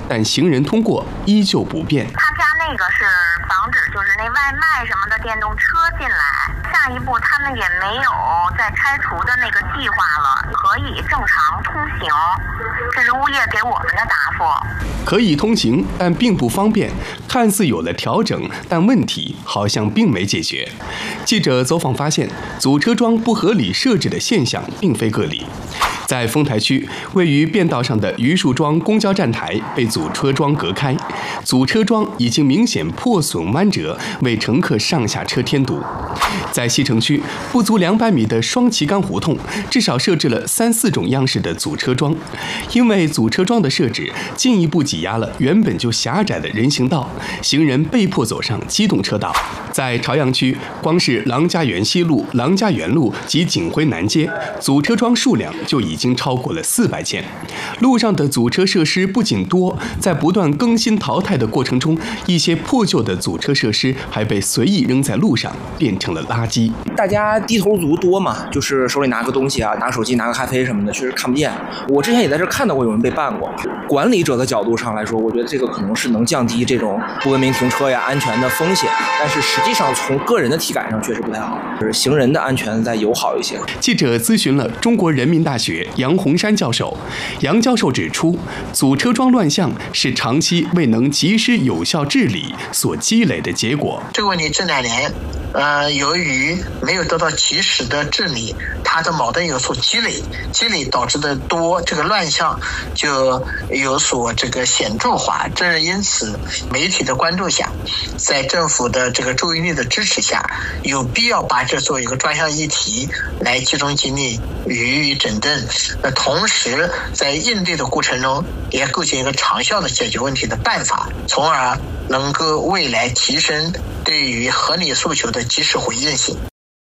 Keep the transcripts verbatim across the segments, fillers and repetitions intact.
但行人通过依旧不便。 他家那个是防止就是那外卖什么的电动车进来，下一步他们也没有再拆除的那个计划了，可以正常通行。这是物业给我们的答复。 可以通行，但并不方便。看似有了调整，但问题好像并没解决。记者走访发现，阻车桩不合理设置的现象并非个例。在丰台区，位于便道上的榆树庄公交站台被阻车桩隔开，阻车桩已经明显破损弯折，为乘客上下车添堵。在西城区，不足两百米的双旗杆胡同，至少设置了三四种样式的阻车桩。因为阻车桩的设置，进一步挤压了原本就狭窄的人行道，行人被迫走上机动车道。在朝阳区，光是郎家园西路、郎家园路及景辉南街，阻车桩数量就已经超过了四百件。路上的阻车设施不仅多，在不断更新淘汰的过程中，一些破旧的阻车设施还被随意扔在路上，变成了垃圾。 大家低头族多嘛，就是手里拿个东西啊，拿手机拿个咖啡什么的，确实看不见。我之前也在这看到过有人被办过。管理者的角度上来说，我觉得这个可能是能降低这种不文明停车呀、安全的风险，但是实际上从个人的体感上确实不太好，就是行人的安全再友好一些。 记者咨询了中国人民大学杨洪山教授，杨教授指出，阻车桩乱象是长期未能及时有效治理所积累的结果。 这个问题这两年呃，由于没有得到及时的治理，它的矛盾有所积累，积累导致的多，这个乱象就有所这个显著化。正是因此，媒体的关注下，在政府的这个注意力的支持下，有必要把这作为一个专项议题来集中精力予以整顿。那同时，在应对的过程中，也构建一个长效的解决问题的办法，从而能够未来提升对于合理诉求的及时回应性。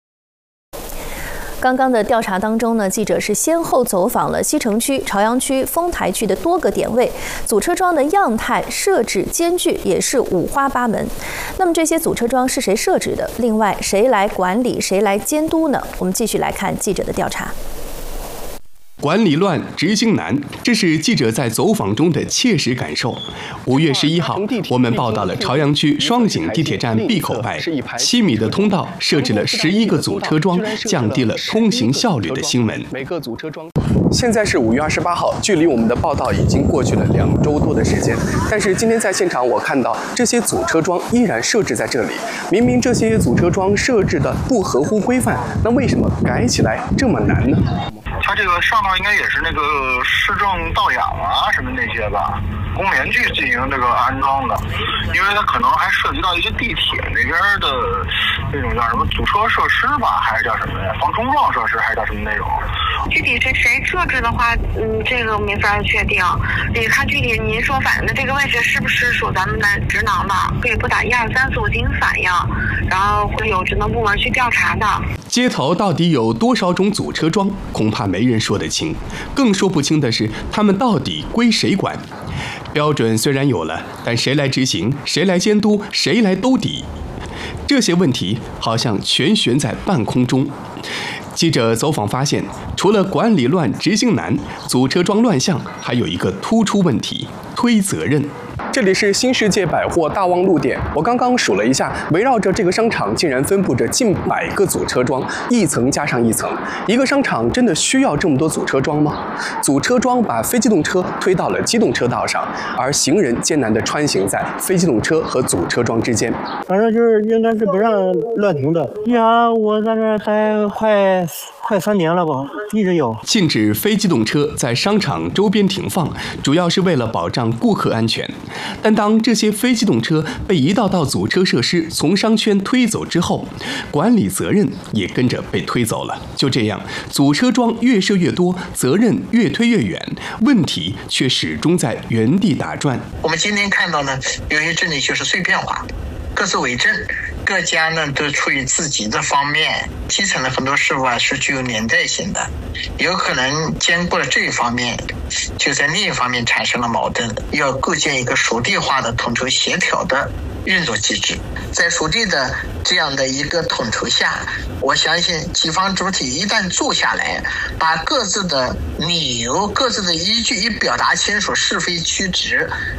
刚刚的调查当中呢，记者是先后走访了西城区、朝阳区、丰台区的多个点位，阻车桩的样态、设置、间距也是五花八门。那么这些阻车桩是谁设置的？另外，谁来管理、谁来监督呢？我们继续来看记者的调查。 管理乱，执行难，这是记者在走访中的切实感受。五月十一号，我们报道了朝阳区双井地铁站 B 口外七米的通道设置了十一个阻车桩，降低了通行效率的新闻。每个阻车桩。现在是五月二十八号，距离我们的报道已经过去了两周多的时间，但是今天在现场，我看到这些阻车桩依然设置在这里。明明这些阻车桩设置的不合乎规范，那为什么改起来这么难呢？ 它这个上头应该也是那个市政道养啊什么那些吧，公园局进行这个安装的，因为它可能还涉及到一些地铁那边的那种叫什么阻车设施吧，还是叫什么呀？防冲撞设施还是叫什么那种？ 具体是谁设置的话，嗯，这个没法确定。得看具体您说反映的这个位置是不是属咱们的职能的，可以拨打一二三四五进行反映，然后会有职能部门去调查的。 街头到底有多少种阻车桩，恐怕没人说得清。更说不清的是，他们到底归谁管？标准虽然有了，但谁来执行？谁来监督？谁来兜底？这些问题好像全悬在半空中。记者走访发现，除了管理乱、执行难，阻车桩乱象，还有一个突出问题：推责任。这里是新世界百货大望路店，我刚刚数了一下，围绕着这个商场竟然分布着近百个阻车桩，一层加上一层。一个商场真的需要这么多阻车桩吗？阻车桩把非机动车推到了机动车道上，而行人艰难地穿行在非机动车和阻车桩之间。 反正就是应该是不让乱停的。呀，我在这待快快三年了吧，一直有。 禁止非机动车在商场周边停放，主要是为了保障顾客安全。但当这些非机动车被一道道阻车设施从商圈推走之后，管理责任也跟着被推走了。就这样，阻车桩越设越多，责任越推越远，问题却始终在原地打转。 我们今天看到呢，有些治理就是碎片化，各自为政，各家呢都处于自己的方面，基层的很多事物啊是具有连带性的，有可能兼顾了这一方面，就在另一方面产生了矛盾，要构建一个属地化的统筹协调的运作机制。在属地的这样的一个统筹下，我相信几方主体一旦坐下来，把各自的理由、各自的依据一表达清楚，是非曲直，